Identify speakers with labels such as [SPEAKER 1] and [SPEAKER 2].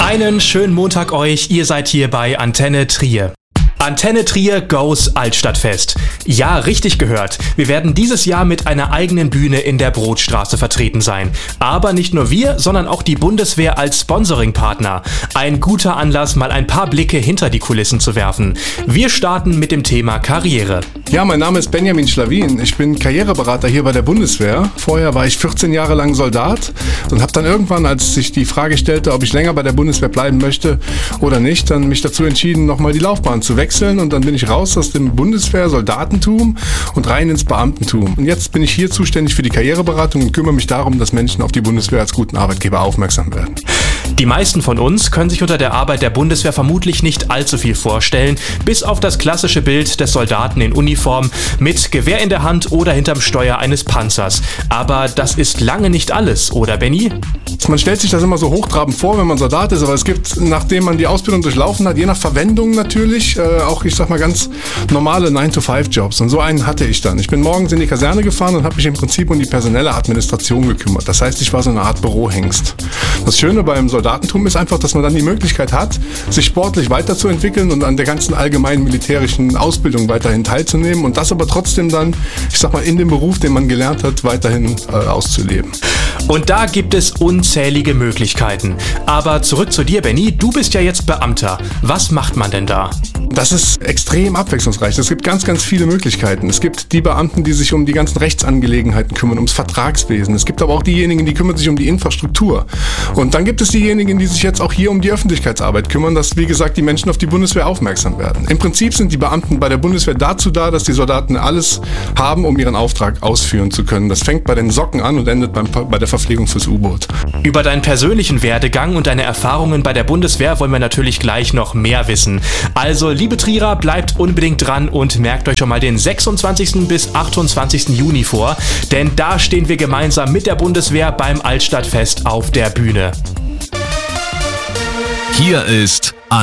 [SPEAKER 1] Einen schönen Montag euch, ihr seid hier bei Antenne Trier. Antenne Trier goes Altstadtfest. Ja, richtig gehört. Wir werden dieses Jahr mit einer eigenen Bühne in der Brotstraße vertreten sein. Aber nicht nur wir, sondern auch die Bundeswehr als Sponsoringpartner. Ein guter Anlass, mal ein paar Blicke hinter die Kulissen zu werfen. Wir starten mit dem Thema Karriere.
[SPEAKER 2] Ja, mein Name ist Benjamin Schlawin. Ich bin Karriereberater hier bei der Bundeswehr. Vorher war ich 14 Jahre lang Soldat und habe dann irgendwann, als sich die Frage stellte, ob ich länger bei der Bundeswehr bleiben möchte oder nicht, dann mich dazu entschieden, nochmal die Laufbahn zu wechseln. Und dann bin ich raus aus dem Bundeswehr-Soldatentum und rein ins Beamtentum. Und jetzt bin ich hier zuständig für die Karriereberatung und kümmere mich darum, dass Menschen auf die Bundeswehr als guten Arbeitgeber aufmerksam werden.
[SPEAKER 1] Die meisten von uns können sich unter der Arbeit der Bundeswehr vermutlich nicht allzu viel vorstellen, bis auf das klassische Bild des Soldaten in Uniform mit Gewehr in der Hand oder hinterm Steuer eines Panzers. Aber das ist lange nicht alles, oder Benni?
[SPEAKER 2] Man stellt sich das immer so hochtrabend vor, wenn man Soldat ist, aber es gibt, nachdem man die Ausbildung durchlaufen hat, je nach Verwendung natürlich, auch, ich sag mal, ganz normale 9-to-5-Jobs. Und so einen hatte ich dann. Ich bin morgens in die Kaserne gefahren und habe mich im Prinzip um die personelle Administration gekümmert. Das heißt, ich war so eine Art Bürohengst. Das Schöne beim Soldatentum ist einfach, dass man dann die Möglichkeit hat, sich sportlich weiterzuentwickeln und an der ganzen allgemeinen militärischen Ausbildung weiterhin teilzunehmen und das aber trotzdem dann, ich sag mal, in dem Beruf, den man gelernt hat, weiterhin auszuleben.
[SPEAKER 1] Und da gibt es unzählige Möglichkeiten. Aber zurück zu dir, Benni. Du bist ja jetzt Beamter. Was macht man denn da?
[SPEAKER 2] Das ist extrem abwechslungsreich. Es gibt ganz, ganz viele Möglichkeiten. Es gibt die Beamten, die sich um die ganzen Rechtsangelegenheiten kümmern, ums Vertragswesen. Es gibt aber auch diejenigen, die kümmern sich um die Infrastruktur. Und dann gibt es diejenigen, die sich jetzt auch hier um die Öffentlichkeitsarbeit kümmern, dass, wie gesagt, die Menschen auf die Bundeswehr aufmerksam werden. Im Prinzip sind die Beamten bei der Bundeswehr dazu da, dass die Soldaten alles haben, um ihren Auftrag ausführen zu können. Das fängt bei den Socken an und endet bei der Verpflegung fürs U-Boot.
[SPEAKER 1] Über deinen persönlichen Werdegang und deine Erfahrungen bei der Bundeswehr wollen wir natürlich gleich noch mehr wissen. Also, liebe Trierer, bleibt unbedingt dran und merkt euch schon mal den 26. bis 28. Juni vor, denn da stehen wir gemeinsam mit der Bundeswehr beim Altstadtfest auf der Bühne.
[SPEAKER 3] Hier ist